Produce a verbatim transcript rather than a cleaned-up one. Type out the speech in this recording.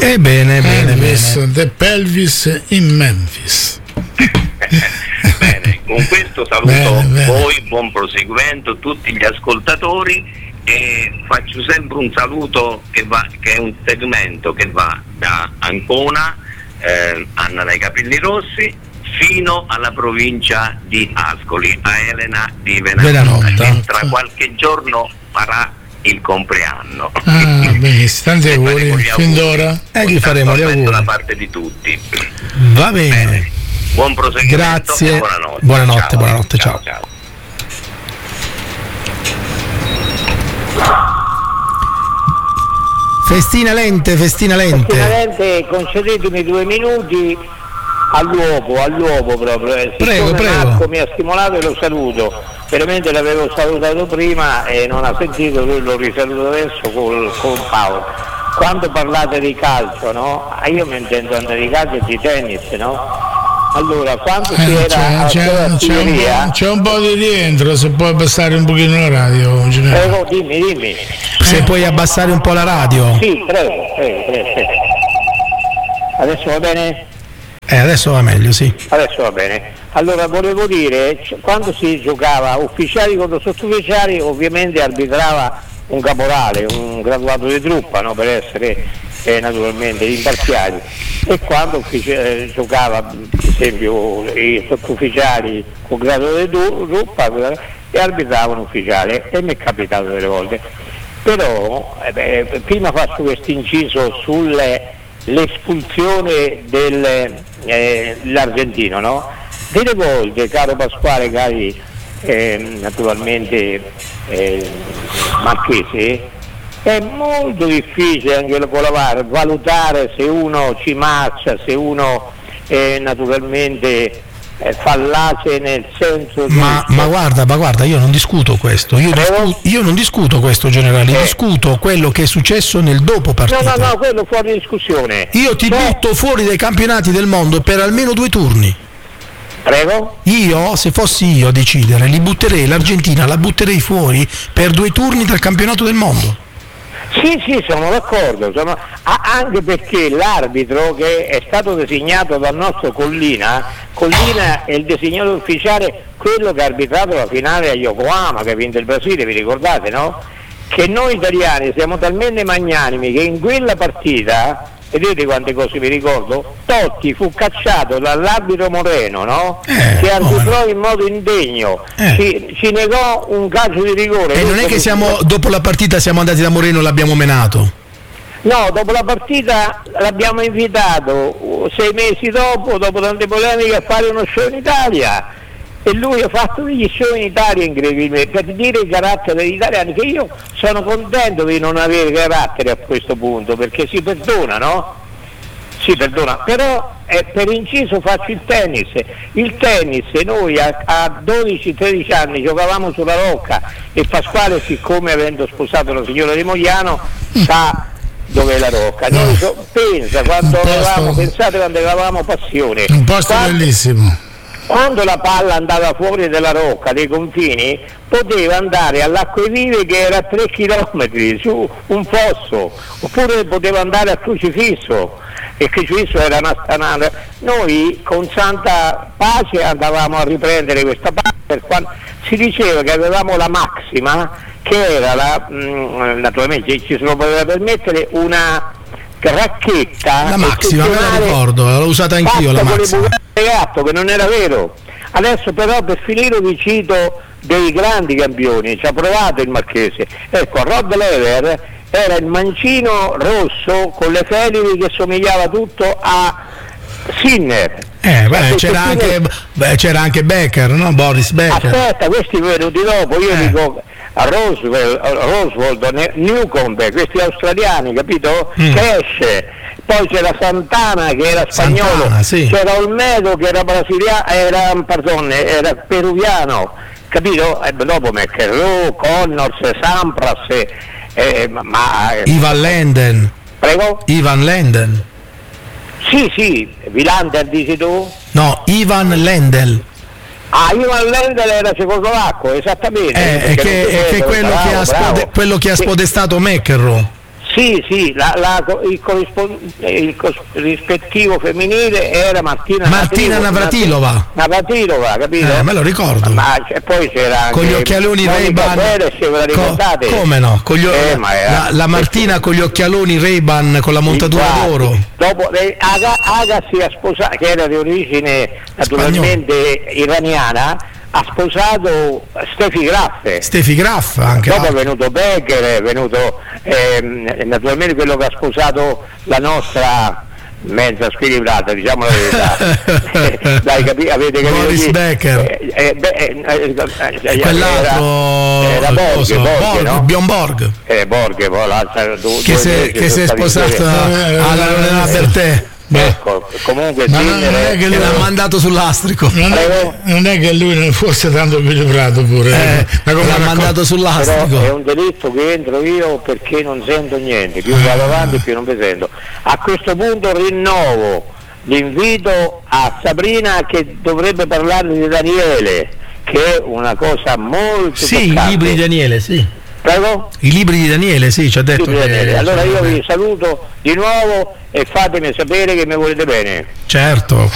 Eh, bene, bene, Elvis, bene. The Pelvis in Memphis. Bene, con questo saluto Bene, bene. voi, buon proseguimento, tutti gli ascoltatori, e faccio sempre un saluto che, va, che è un segmento che va da Ancona, eh, Anna dai Capelli Rossi, fino alla provincia di Ascoli, a Elena di Venanotta, che tra qualche giorno farà il compleanno. Ah, benissimo, tanti Le auguri, faremo gli fin d'ora. Eh, gli faremo gli auguri. da parte di tutti. Va bene. Bene. Buon proseguimento. Grazie. E buonanotte. Buonanotte, Ciao. buonanotte, ciao. ciao. Festina lente, festina lente. Finalmente concedetemi due minuti all'uopo, all'uopo proprio. Eh, Prego, siccome prego. Marco mi ha stimolato e lo saluto. Veramente l'avevo salutato prima e non ha sentito, lui lo risaluto adesso col, con Paolo. Quando parlate di calcio, no? Ah, io mi intendo andare di calcio e di tennis, no? Allora, quando si Eh, era c'è, alla c'è, scuola c'è, un artiglieria- po', c'è un po' di rientro, se puoi abbassare un pochino la radio. Generale. Prego, dimmi, dimmi. Se puoi abbassare un po' la radio. Sì, prego, prego, prego. prego. Adesso va bene? Eh, adesso va meglio, sì. Adesso va bene. Allora volevo dire, c- quando si giocava ufficiali contro sottufficiali, ovviamente arbitrava un caporale, un graduato di truppa, no? Per essere eh, naturalmente imparziali. E quando uffici- eh, giocava, per esempio, i sottufficiali con grado di tu- truppa e arbitravano ufficiali, e mi è capitato delle volte. Però eh beh, prima faccio questo inciso sulle l'espulsione dell'argentino, eh, no? Delle volte, caro Pasquale, cari eh, naturalmente eh, Marchesi, è molto difficile anche con la V A R valutare se uno ci marcia, se uno eh, naturalmente eh, fallace nel senso di... Ma, ma guarda, ma guarda, io non discuto questo, io, Prego? discu- io non discuto questo, generale, Eh. discuto quello che è successo nel dopo No, partita. no, no, quello fuori discussione. Io ti Cioè- butto fuori dai campionati del mondo per almeno due turni. Prego? Io, se fossi io a decidere, li butterei, l'Argentina la butterei fuori per due turni dal campionato del mondo. Sì, sì, sono d'accordo, sono- ah, anche perché l'arbitro che è stato designato dal nostro Collina, Collina è il designato ufficiale, quello che ha arbitrato la finale a Yokohama, che ha vinto il Brasile, vi ricordate, no? Che noi italiani siamo talmente magnanimi che in quella partita, vedete quante cose vi ricordo, Totti fu cacciato dall'arbitro Moreno, no? Eh, che arbitrò come no? in modo indegno, Eh. ci, ci negò un calcio di rigore. E non è che siamo, dopo la partita siamo andati da Moreno e l'abbiamo menato. No, dopo la partita l'abbiamo invitato uh, sei mesi dopo, dopo tante polemiche, a fare uno show in Italia, e lui ha fatto degli show in Italia incredibilmente, per dire il carattere degli italiani, che io sono contento di non avere carattere a questo punto, perché si perdona, no? Si perdona, però eh, per inciso faccio il tennis. Il tennis, noi a, a dodici tredici anni giocavamo sulla rocca, e Pasquale, siccome avendo sposato la signora di Mogliano, sa dove è la rocca. Noi so- pensa quando Un posto- avevamo, pensate quando avevamo passione. Un posto Quando- bellissimo. Quando la palla andava fuori dalla rocca, dei confini, poteva andare all'Acquevive, che era a tre chilometri, su un fosso, oppure poteva andare a Crocifisso, e Crocifisso era una stanata. Noi con santa pace andavamo a riprendere questa palla, per quando si diceva che avevamo la massima, che era la, mh, naturalmente ci se lo poteva permettere, una racchetta La massima, me la eccezionale, ricordo, l'ho usata anch'io la fatta con le massima. bucate di gatto, che non era vero. Adesso però, per finire, vi cito dei grandi campioni, ci ha provato il Marchese. Ecco, Rod Lever era il mancino rosso con le felini che somigliava tutto a Sinner. Eh, beh, Perché c'era Sinner- anche, beh, c'era anche Becker, no? Boris Becker. Aspetta, questi venuti dopo, io Eh. dico a Roosevelt, a Roosevelt, Newcombe, questi australiani, capito? Mm. Cresce. Poi c'era Santana che era spagnolo, Santana, sì. c'era Olmedo che era brasiliano, era, pardon, era peruviano, capito? E dopo McEnroe, Connors, Sampras, eh, eh, ma, ma eh, Ivan Lenden. prego? Ivan Lenden. Sì, sì, Vilander dici tu? No, Ivan Lendl. Ah, Ivan Lendl era cecoslovacco, esattamente. Eh, è perché che, non è che sapevo, quello, che ha bravo, spode- bravo. quello che ha Sì. spodestato McEnroe. Sì, sì, la, la, il, corrispond- il cos- rispettivo femminile era Martina Martina Navratilova. Navratilova, capito? Eh, me lo ricordo. Ma c- poi c'era anche con gli occhialoni Ray-Ban. Perez, ve la ricordate? Co- come no? Con gli o- Eh, ma era- la, la Martina con gli occhialoni Ray-Ban con la montatura Infatti, d'oro. Dopo eh, Aga, Agassi ha sposato, che era di origine naturalmente iraniana, ha sposato Steffi Graf. Steffi Graf anche. Dopo è venuto Becker, è venuto ehm, naturalmente quello che ha sposato la nostra mezza squilibrata, diciamo la verità. Dai, capi- avete capito? Boris chi? Becker. Eh, eh, beh, eh, eh, E quell'altro era, era Borg, coso, Borg, Borg, no? Bjorn Borg, Eh, Borg, poi l'altra, due, che si è, che si è sposato alla Lorena Bertè. Ecco, comunque Ma non- Sinner non è che Che l'ha mandato sull'astrico. Non è, non è che lui non fosse tanto equilibrato pure, Eh, ma come l'ha raccol- mandato però è sull'astrico. un delitto che entro io perché non sento niente, più vado avanti più non vi sento. A questo punto rinnovo l'invito a Sabrina che dovrebbe parlare di Daniele, che è una cosa molto Sì, i toccante. libri di Daniele, sì. Prego? I libri di Daniele, sì, ci ha detto. Libri di che- Daniele. Allora io vi saluto di nuovo e fatemi sapere che mi volete bene. Certo.